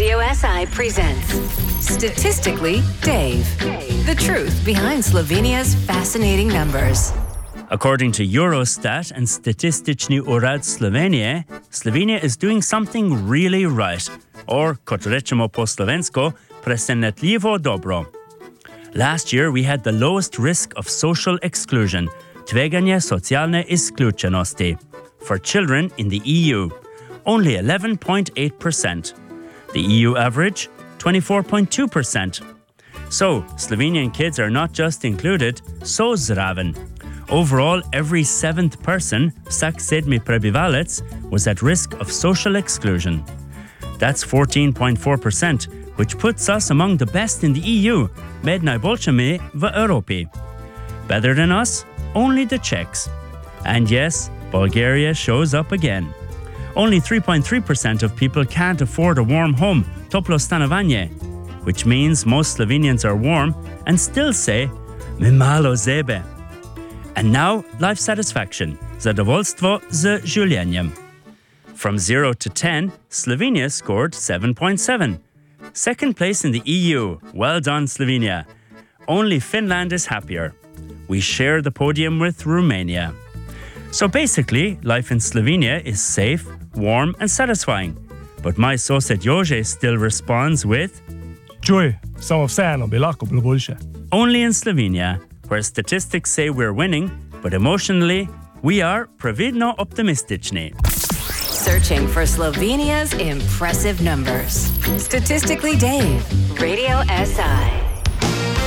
Radio SI presents Statistically Dave. The truth behind Slovenia's fascinating numbers. According to Eurostat and Statistični urad Slovenije, Slovenia is doing something really right, or, kot rečemo po slovensko, presenetljivo dobro. Last year, we had the lowest risk of social exclusion, tveganje socialne izključenosti, for children in the EU, only 11.8%. The EU average, 24.2%. So, Slovenian kids are not just included, so zraven. Overall, every seventh person, vsak sedmi prebivalec, was at risk of social exclusion. That's 14.4%, which puts us among the best in the EU, med najboljšimi v Evropi. Better than us? Only the Czechs. And yes, Bulgaria shows up again. Only 3.3% of people can't afford a warm home, toplo stanovanje, which means most Slovenians are warm and still say, "Mi malo zebe." And now, life satisfaction, zadovoljstvo z življenjem. From 0 to 10, Slovenia scored 7.7. Second place in the EU. Well done, Slovenia. Only Finland is happier. We share the podium with Romania. So basically, life in Slovenia is safe, warm and satisfying. But my sosed Jože still responds with, Čuj, samo vseeno bi lahko bilo boljše. Only in Slovenia, where statistics say we're winning, but emotionally, we are previdno optimistični. Searching for Slovenia's impressive numbers. Statistically Dave, Radio SI.